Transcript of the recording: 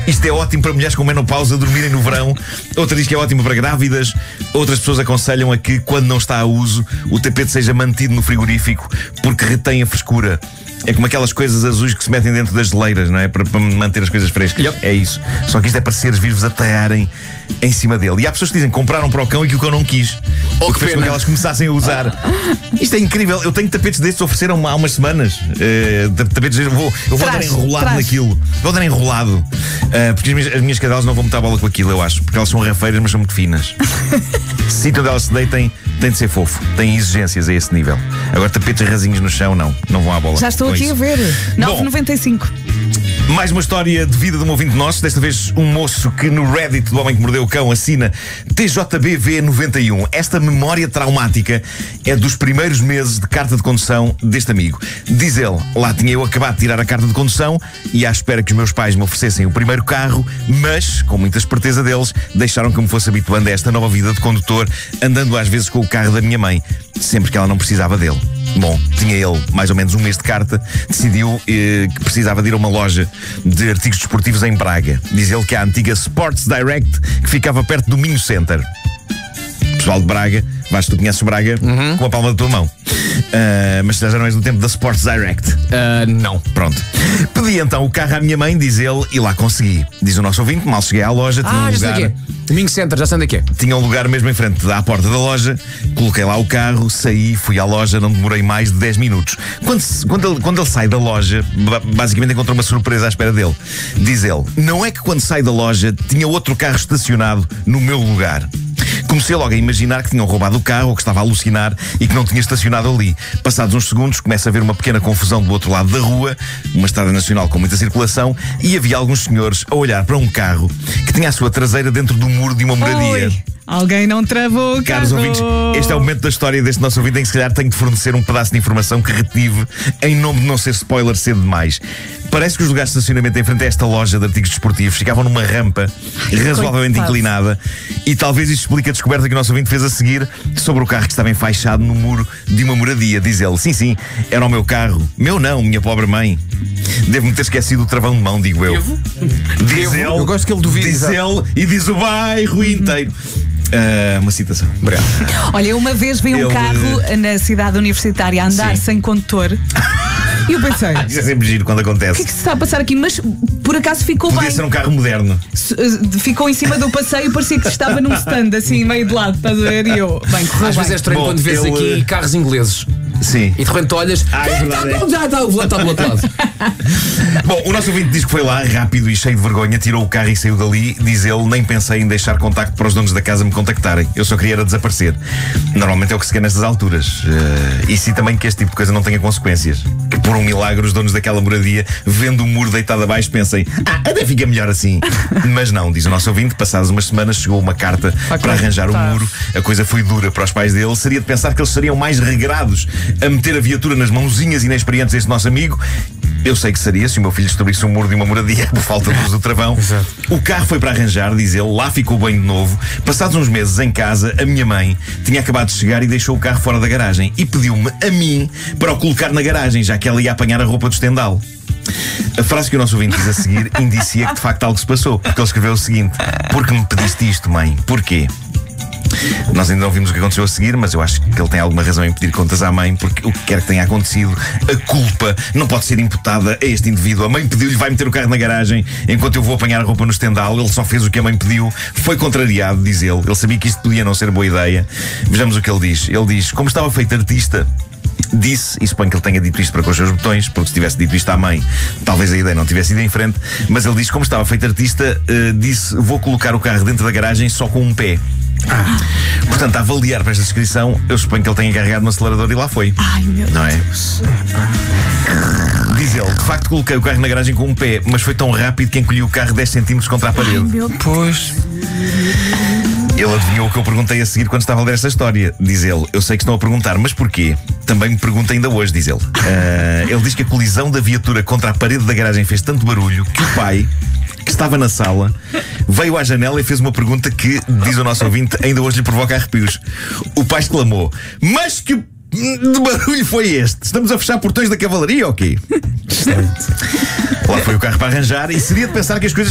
Isto é ótimo para mulheres com menopausa dormirem no verão. Outra diz que é ótimo para grávidas. Outras pessoas aconselham a que, quando não está a uso, o tapete seja mantido no frigorífico, porque retém a frescura. É como aquelas coisas azuis que se metem dentro das geleiras, não é? Para manter as coisas frescas. Yep. É isso. Só que isto é para seres vivos a atearem em cima dele. E há pessoas que dizem que compraram para o cão e que o cão não quis. Oh, que fez com que elas começassem a usar. Isto é incrível. Eu tenho tapetes destes, ofereceram-me há umas semanas. Tapetes destes, eu vou dar enrolado naquilo. Vou dar enrolado. Porque as minhas cadelas não vão meter a bola com aquilo, eu acho. Porque elas são rafeiras, mas são muito finas. Sítio onde elas se deitem tem de ser fofo. Tem exigências a esse nível. Agora, tapetes rasinhos no chão, não vão à bola. Já estou aqui a ver. 9,95. Mais uma história de vida de um ouvinte nosso. Desta vez um moço que no Reddit do Homem que Mordeu o Cão assina TJBV91. Esta memória traumática é dos primeiros meses de carta de condução deste amigo. Diz ele: lá tinha eu acabado de tirar a carta de condução e à espera que os meus pais me oferecessem o primeiro carro, mas, com muita esperteza deles, deixaram que eu me fosse habituando a esta nova vida de condutor, andando às vezes com o carro da minha mãe, sempre que ela não precisava dele. Bom, tinha ele mais ou menos um mês de carta, decidiu que precisava de ir a uma loja de artigos desportivos em Braga. Diz ele que é a antiga Sports Direct, que ficava perto do Minho Center. Pessoal de Braga, Vasco, tu conheces Braga com a palma da tua mão. Mas já não és do tempo da Sports Direct? Não. Pronto. Pedi então o carro à minha mãe, diz ele, e lá consegui. Diz o nosso ouvinte, mal cheguei à loja, tinha um já sei lugar. o que é. Domingo Center, já sei onde é que é. Tinha um lugar mesmo em frente à porta da loja. Coloquei lá o carro, saí, fui à loja, não demorei mais de 10 minutos. Quando ele sai da loja, basicamente encontrou uma surpresa à espera dele. Diz ele: não é que quando sai da loja tinha outro carro estacionado no meu lugar. Comecei logo a imaginar que tinham roubado o carro ou que estava a alucinar e que não tinha estacionado ali. Passados uns segundos, começa a haver uma pequena confusão do outro lado da rua, uma estrada nacional com muita circulação, e havia alguns senhores a olhar para um carro que tinha a sua traseira dentro do muro de uma moradia. Oi, alguém não travou o carro. Caros ouvintes, este é o momento da história deste nosso ouvinte em que se calhar tenho de fornecer um pedaço de informação que retive em nome de não ser spoiler cedo demais. Parece que os lugares de estacionamento em frente a esta loja de artigos desportivos ficavam numa rampa razoavelmente inclinada, e talvez isto explique a descoberta que o nosso ouvinte fez a seguir sobre o carro que estava enfaixado no muro de uma moradia. Diz ele: sim, era o meu carro. Meu não, minha pobre mãe. Devo-me ter esquecido o travão de mão, digo eu. Diz ele, eu gosto que ele duvide. diz ele e diz o bairro inteiro. Uma citação. Obrigado. Olha, eu uma vez vi um carro na cidade universitária a andar sem condutor. E eu pensei: Isso é sempre giro quando o que acontece. é que se está a passar aqui? Mas por acaso ficou Podia bem. ser um carro moderno. Ficou em cima do passeio e parecia que estava num stand, assim, meio de lado, estás a ver? E eu, bem, correu Às vezes é bem. estranho Bom, quando vês ele- aqui carros ingleses Sim. e de repente olhas. É verdade. Já está, o volante está do outro lado. Bom, o nosso ouvinte diz que foi lá, rápido e cheio de vergonha, tirou o carro e saiu dali. Diz ele: nem pensei em deixar contacto para os donos da casa me contactarem. Eu só queria era desaparecer. Normalmente é o que se quer nestas alturas. E sim também que este tipo de coisa não tenha consequências. Que por um milagre os donos daquela moradia, vendo o muro deitado abaixo, pensem: até fica melhor assim. Mas não, diz o nosso ouvinte, passadas umas semanas chegou uma carta para arranjar o muro. A coisa foi dura para os pais dele. Seria de pensar que eles seriam mais regrados a meter a viatura nas mãozinhas inexperientes deste nosso amigo. Eu sei que seria se o meu filho destruísse o muro de uma moradia por falta de uso do travão. Exato. O carro foi para arranjar, diz ele, lá ficou bem de novo. Passados uns meses em casa, a minha mãe tinha acabado de chegar e deixou o carro fora da garagem e pediu-me a mim para o colocar na garagem, já que ela ia apanhar a roupa do estendal. A frase que o nosso ouvinte diz a seguir indicia que de facto algo se passou, porque ele escreveu o seguinte: porque me pediste isto, mãe? Porquê? Nós ainda não vimos o que aconteceu a seguir, mas eu acho que ele tem alguma razão em pedir contas à mãe, porque o que quer que tenha acontecido, a culpa não pode ser imputada a este indivíduo. A mãe pediu-lhe: vai meter o carro na garagem enquanto eu vou apanhar a roupa no estendal. Ele só fez o que a mãe pediu, foi contrariado, diz ele. Ele sabia que isto podia não ser boa ideia. Vejamos o que ele diz. Ele diz: como estava feito artista, disse, e suponho que ele tenha dito isto para com os seus botões, porque se tivesse dito isto à mãe, talvez a ideia não tivesse ido em frente. Mas ele diz: como estava feito artista, disse: vou colocar o carro dentro da garagem só com um pé. Portanto, a avaliar para esta descrição, eu suponho que ele tenha carregado no acelerador e lá foi. Ai, meu Não é? Deus. Diz ele: de facto coloquei o carro na garagem com um pé, mas foi tão rápido que encolhi o carro 10 cm contra a parede. Ai, meu Deus. Pois. Ele adivinhou o que eu perguntei a seguir quando estava a ler esta história. Diz ele: eu sei que estão a perguntar, mas porquê? Também me pergunta ainda hoje, diz ele. Ele diz que a colisão da viatura contra a parede da garagem fez tanto barulho que o pai, que estava na sala, veio à janela e fez uma pergunta que, diz o nosso ouvinte, ainda hoje lhe provoca arrepios. O pai exclamou: mas que de barulho foi este? Estamos a fechar portões da cavalaria ou quê? Lá foi o carro para arranjar, e seria de pensar que as coisas